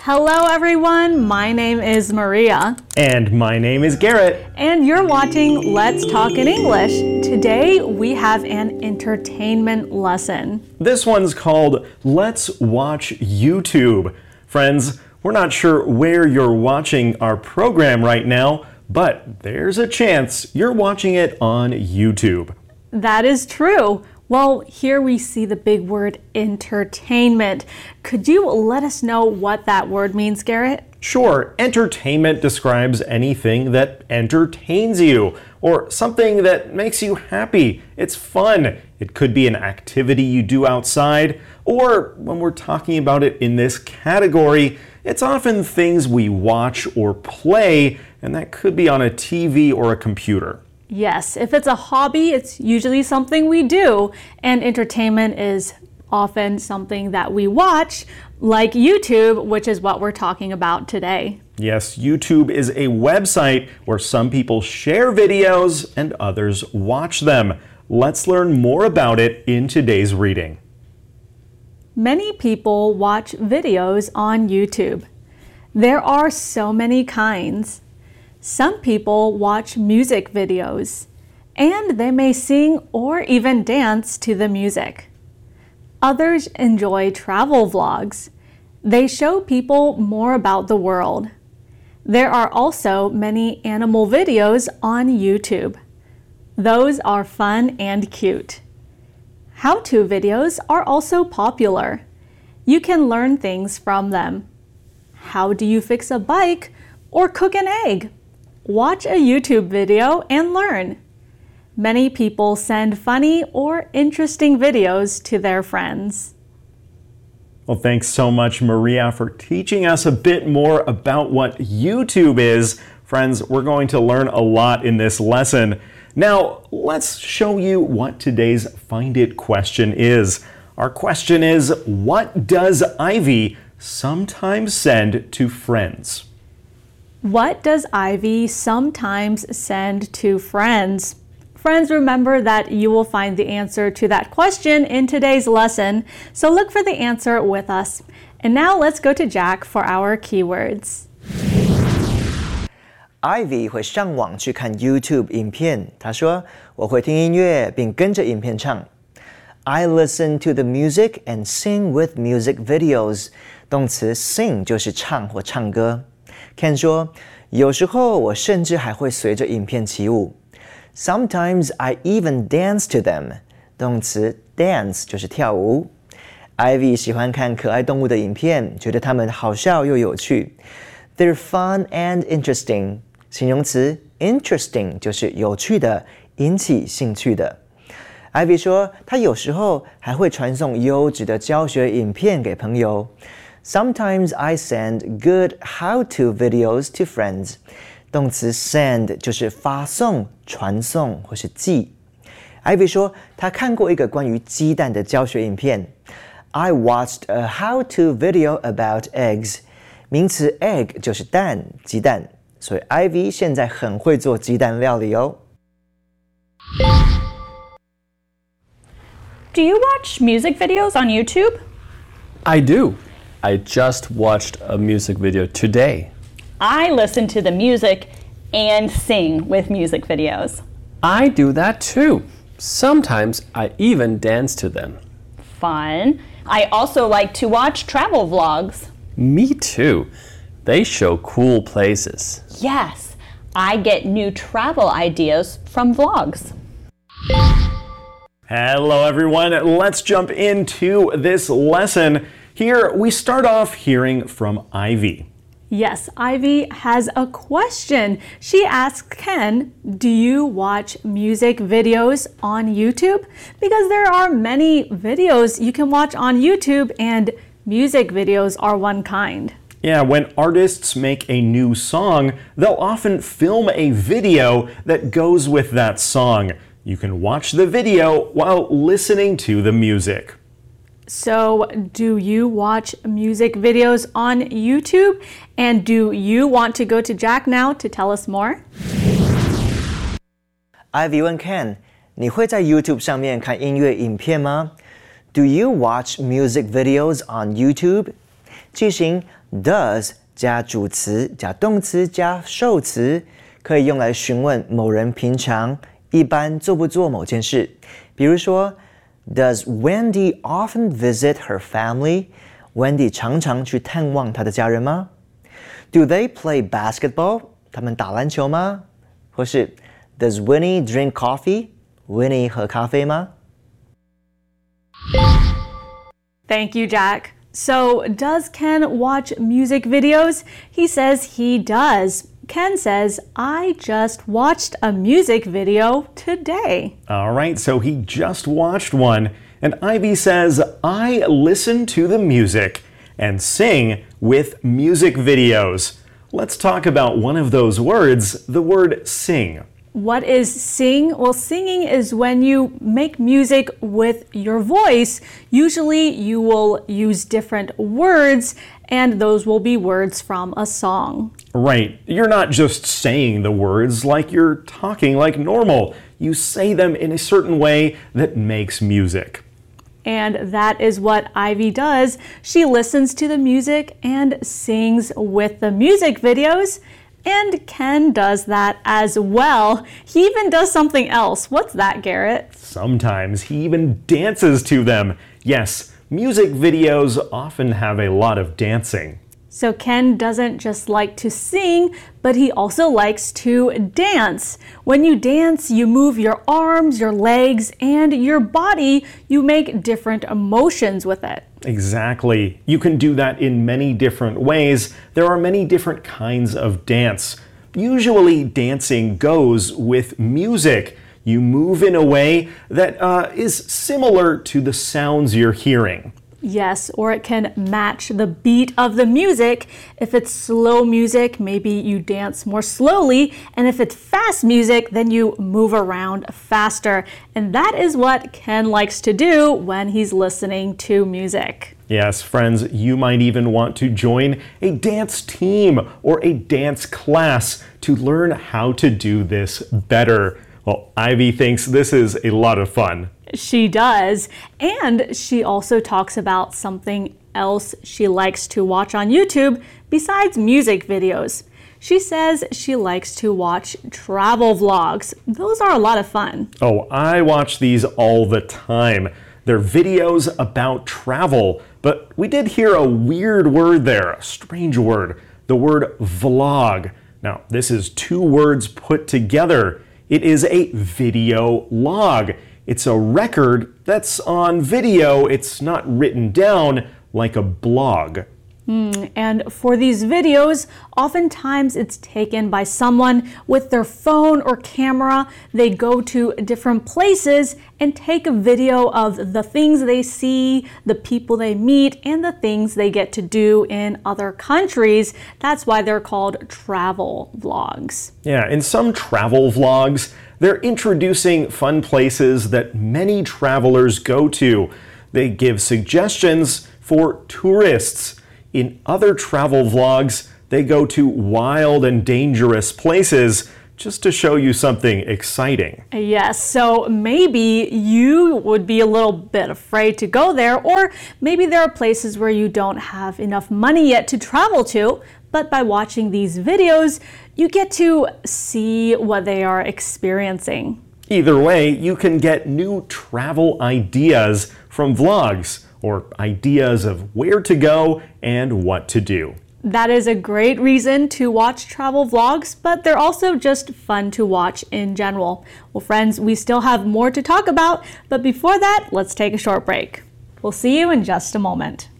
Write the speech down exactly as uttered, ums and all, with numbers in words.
Hello everyone, my name is Maria. And my name is Garrett. And you're watching Let's Talk in English. Today we have an entertainment lesson. This one's called Let's Watch YouTube. Friends, we're not sure where you're watching our program right now, but there's a chance you're watching it on YouTube. That is true. Well, here we see the big word entertainment. Could you let us know what that word means, Garrett? Sure. Entertainment describes anything that entertains you or something that makes you happy. It's fun. It could be an activity you do outside, or when we're talking about it in this category, it's often things we watch or play, and that could be on a T V or a computer. Yes, if it's a hobby, it's usually something we do, and entertainment is often something that we watch, like YouTube, which is what we're talking about today. Yes, YouTube is a website where some people share videos and others watch them. Let's learn more about it in today's reading. Many people watch videos on YouTube. There are so many kinds. Some people watch music videos, and they may sing or even dance to the music. Others enjoy travel vlogs. They show people more about the world. There are also many animal videos on YouTube. Those are fun and cute. How-to videos are also popular. You can learn things from them. How do you fix a bike or cook an egg? Watch a YouTube video and learn. Many people send funny or interesting videos to their friends. Well, thanks so much, Maria, for teaching us a bit more about what YouTube is. Friends, we're going to learn a lot in this lesson. Now, let's show you what today's Find It question is. Our question is, what does Ivy sometimes send to friends? What does Ivy sometimes send to friends? Friends, remember that you will find the answer to that question in today's lesson, so look for the answer with us. And now let's go to Jack for our keywords. Ivy 会上网去看 YouTube 影片。她说：“我会听音乐并跟着影片唱。” I listen to the music and sing with music videos. 动词 sing 就是唱或唱歌。Ken 说：“有时候我甚至还会随着影片起舞。” Sometimes I even dance to them. 动词 dance 就是跳舞。Ivy 喜欢看可爱动物的影片，觉得它们好笑又有趣。They're fun and interesting. 形容词 interesting 就是有趣的，引起兴趣的。Ivy 说，她有时候还会传送优质的教学影片给朋友。Sometimes I send good how-to videos to friends. 动词 send 就是发送、传送或是寄。Ivy 说，她看过一个关于鸡蛋的教学影片。I watched a how-to video about eggs. 名词 egg 就是蛋、鸡蛋，所以 Ivy 现在很会做鸡蛋料理哦。 Do you watch music videos on YouTube? I do. I just watched a music video today. I listen to the music and sing with music videos. I do that too. Sometimes I even dance to them. Fun. I also like to watch travel vlogs. Me too. They show cool places. Yes, I get new travel ideas from vlogs. Hello everyone, let's jump into this lesson. Here we start off hearing from Ivy. Yes, Ivy has a question. She asks Ken, do you watch music videos on YouTube? Because there are many videos you can watch on YouTube, and music videos are one kind. Yeah, when artists make a new song, they'll often film a video that goes with that song. You can watch the video while listening to the music. So, do you watch music videos on YouTube? And do you want to go to Jack now to tell us more? Ivy 问 Ken， 你会在 YouTube 上面看音乐影片吗？ Do you watch music videos on YouTube? 句型 does 加主词加动词加受词，可以用来询问某人平常一般做不做某件事。比如说 Does Wendy often visit her family? Wendy 常常去探望她的家人吗？ Do they play basketball? 他们打篮球吗？或是 Does Winnie drink coffee? Winnie 喝咖啡吗？ Thank you, Jack. So, does Ken watch music videos? He says he does. Ken says, I just watched a music video today. All right, so he just watched one. And Ivy says, I listen to the music and sing with music videos. Let's talk about one of those words, the word sing. What is sing? Well, singing is when you make music with your voice. Usually you will use different words, and those will be words from a song. Right. You're not just saying the words like you're talking like normal. You say them in a certain way that makes music. And that is what Ivy does. She listens to the music and sings with the music videos. And Ken does that as well. He even does something else. What's that, Garrett? Sometimes he even dances to them. Yes, music videos often have a lot of dancing. So Ken doesn't just like to sing, but he also likes to dance. When you dance, you move your arms, your legs, and your body. You make different emotions with it. Exactly. You can do that in many different ways. There are many different kinds of dance. Usually, dancing goes with music. You move in a way that uh, is similar to the sounds you're hearing. Yes, or it can match the beat of the music. If it's slow music, maybe you dance more slowly. And if it's fast music, then you move around faster. And that is what Ken likes to do when he's listening to music. Yes, friends, you might even want to join a dance team or a dance class to learn how to do this better. Well, Ivy thinks this is a lot of fun. She does. And she also talks about something else she likes to watch on YouTube besides music videos. She says she likes to watch travel vlogs. Those are a lot of fun. Oh, I watch these all the time. They're videos about travel. But we did hear a weird word there, a strange word, the word vlog. Now, this is two words put together. It is a video log. It's a record that's on video. It's not written down like a blog. Mm, and for these videos, oftentimes it's taken by someone with their phone or camera. They go to different places and take a video of the things they see, the people they meet, and the things they get to do in other countries. That's why they're called travel vlogs. Yeah, in some travel vlogs, they're introducing fun places that many travelers go to. They give suggestions for tourists. In other travel vlogs, they go to wild and dangerous places just to show you something exciting. Yes, so maybe you would be a little bit afraid to go there, or maybe there are places where you don't have enough money yet to travel to, but by watching these videos, you get to see what they are experiencing. Either way, you can get new travel ideas from vlogs, or ideas of where to go and what to do. That is a great reason to watch travel vlogs, but they're also just fun to watch in general. Well, friends, we still have more to talk about, but before that, let's take a short break. We'll see you in just a moment.